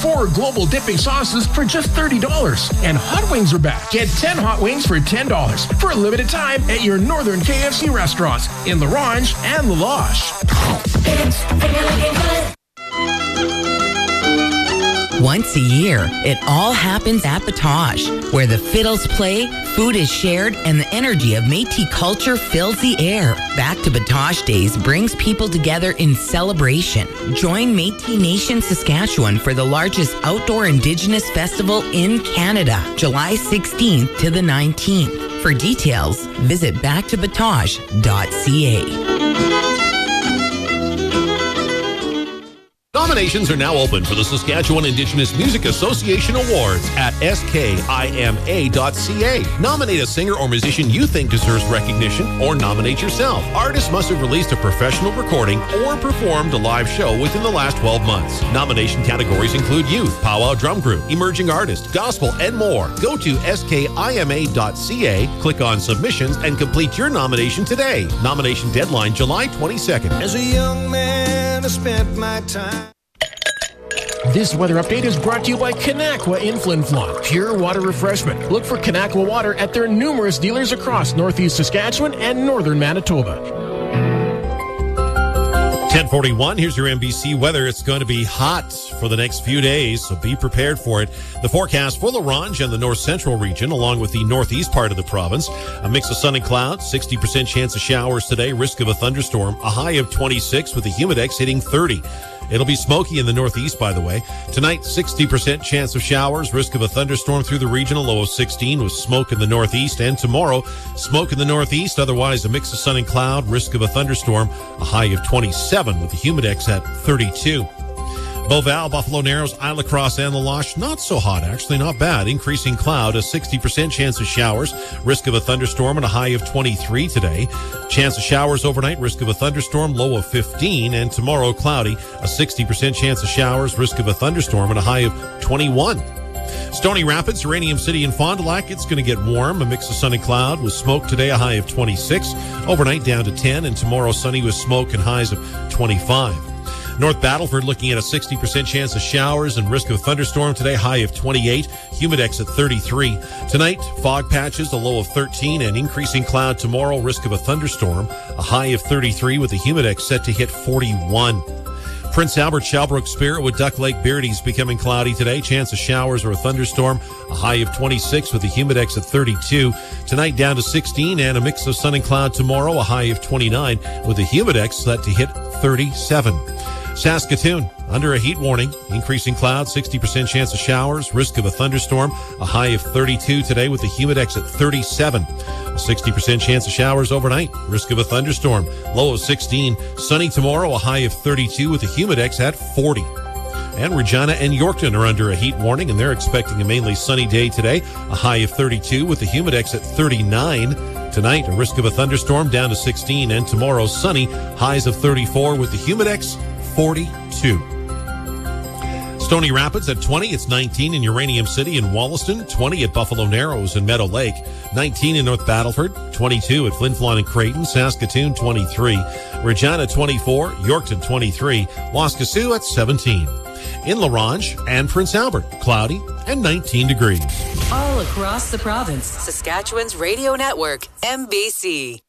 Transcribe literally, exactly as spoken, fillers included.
four global dipping sauces for just thirty dollars. And hot wings are back. Get ten hot wings for ten dollars for a limited time at your northern K F C restaurants in La Ronge and La Loche. It's really good. Once a year, it all happens at Batoche, where the fiddles play, food is shared, and the energy of Métis culture fills the air. Back to Batoche Days brings people together in celebration. Join Métis Nation Saskatchewan for the largest outdoor Indigenous festival in Canada, July sixteenth to the nineteenth. For details, visit back to batoche dot c a. Nominations are now open for the Saskatchewan Indigenous Music Association Awards at S K I M A dot C A. Nominate a singer or musician you think deserves recognition, or nominate yourself. Artists must have released a professional recording or performed a live show within the last twelve months. Nomination categories include youth, powwow drum group, emerging artist, gospel, and more. Go to S K I M A dot C A, click on submissions, and complete your nomination today. Nomination deadline July twenty-second. As a young man, I spent my time. This weather update is brought to you by Kanakwa in Flin Flon. Pure water refreshment. Look for Kanakwa water at their numerous dealers across northeast Saskatchewan and northern Manitoba. ten forty-one, here's your N B C weather. It's going to be hot for the next few days, so be prepared for it. The forecast for La Ronge and the north central region, along with the northeast part of the province. A mix of sun and clouds, sixty percent chance of showers today, risk of a thunderstorm, a high of twenty-six with the humidex hitting thirty. It'll be smoky in the northeast, by the way. Tonight, sixty percent chance of showers, risk of a thunderstorm through the region, a low of sixteen with smoke in the northeast. And tomorrow, smoke in the northeast, otherwise a mix of sun and cloud, risk of a thunderstorm, a high of twenty-seven with the humidex at thirty-two. Beauval, Buffalo Narrows, Isle of Cross, and La Loche, not so hot, actually, not bad. Increasing cloud, a sixty percent chance of showers, risk of a thunderstorm, and a high of twenty-three today. Chance of showers overnight, risk of a thunderstorm, low of fifteen. And tomorrow, cloudy, a sixty percent chance of showers, risk of a thunderstorm, and a high of twenty-one. Stony Rapids, Uranium City, and Fond du Lac, it's going to get warm. A mix of sun and cloud with smoke today, a high of twenty-six. Overnight down to ten, and tomorrow sunny with smoke and highs of twenty-five. North Battleford looking at a sixty percent chance of showers and risk of a thunderstorm today, high of twenty-eight. Humidex at thirty-three. Tonight, fog patches, a low of thirteen, and increasing cloud tomorrow, risk of a thunderstorm, a high of thirty-three with the humidex set to hit forty-one. Prince Albert, Shalbrook, Spiritwood, Duck Lake, Beardy's becoming cloudy today. Chance of showers or a thunderstorm, a high of twenty-six with the humidex at thirty-two. Tonight down to sixteen, and a mix of sun and cloud tomorrow, a high of twenty-nine with the humidex set to hit thirty-seven. Saskatoon, under a heat warning, increasing clouds, sixty percent chance of showers, risk of a thunderstorm, a high of thirty-two today with the humidex at thirty-seven. A sixty percent chance of showers overnight, risk of a thunderstorm, low of sixteen. Sunny tomorrow, a high of thirty-two with the humidex at forty. And Regina and Yorkton are under a heat warning, and they're expecting a mainly sunny day today, a high of thirty-two with the humidex at thirty-nine. Tonight, a risk of a thunderstorm down to sixteen, and tomorrow sunny, highs of thirty-four with the humidex forty-two. Stony Rapids at twenty, it's nineteen in Uranium City and Wollaston, twenty at Buffalo Narrows and Meadow Lake, nineteen in North Battleford, twenty-two at Flin Flon and Creighton, Saskatoon twenty-three, Regina twenty-four, Yorkton twenty-three, Waskesiu at seventeen. In La Ronge and Prince Albert, cloudy and nineteen degrees. All across the province, Saskatchewan's radio network, M B C.